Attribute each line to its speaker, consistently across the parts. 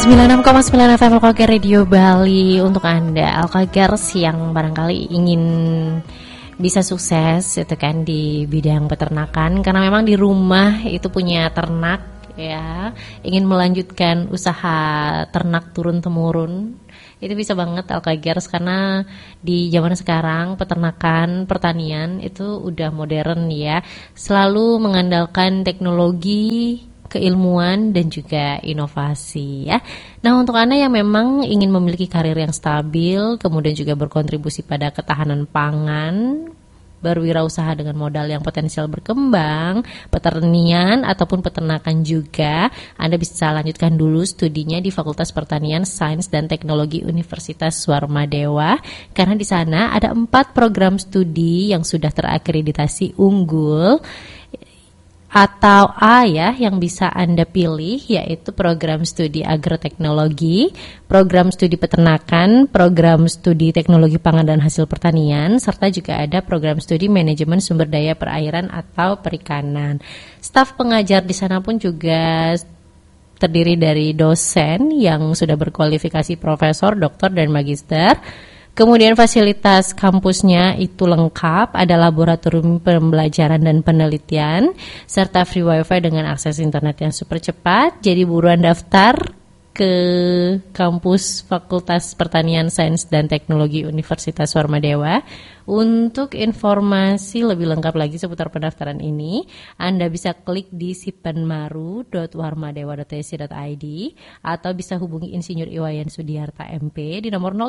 Speaker 1: 96,9 FM Alkagers Radio Bali untuk Anda Alkagers yang barangkali ingin bisa sukses itu kan di bidang peternakan, karena memang di rumah itu punya ternak ya, ingin melanjutkan usaha ternak turun-temurun, itu bisa banget Alkagers, karena di zaman sekarang peternakan, pertanian itu udah modern ya, selalu mengandalkan teknologi, keilmuan dan juga inovasi ya. Nah, untuk Anda yang memang ingin memiliki karir yang stabil, kemudian juga berkontribusi pada ketahanan pangan, berwirausaha dengan modal yang potensial berkembang, pertanian ataupun peternakan juga, Anda bisa lanjutkan dulu studinya di Fakultas Pertanian, Sains dan Teknologi Universitas Swarmadewa, karena di sana ada 4 program studi yang sudah terakreditasi unggul atau A ya, yang bisa Anda pilih, yaitu program studi agroteknologi, program studi peternakan, program studi teknologi pangan dan hasil pertanian, serta juga ada program studi manajemen sumber daya perairan atau perikanan. Staf pengajar di sana pun juga terdiri dari dosen yang sudah berkualifikasi profesor, doktor, dan magister. Kemudian fasilitas kampusnya itu lengkap, ada laboratorium pembelajaran dan penelitian, serta free wifi dengan akses internet yang super cepat. Jadi buruan daftar ke kampus Fakultas Pertanian, Sains dan Teknologi Universitas Swarmadewa. Untuk informasi lebih lengkap lagi seputar pendaftaran ini, Anda bisa klik di sipenmaru.warmadewa.ac.id atau bisa hubungi Insinyur Iwayan Sudiarta MP di nomor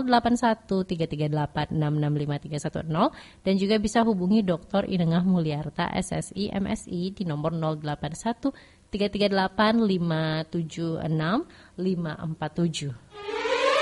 Speaker 1: 081338665310, dan juga bisa hubungi Dr. Inengah Mulyarta SSI MSI di nomor 081 338 576 547.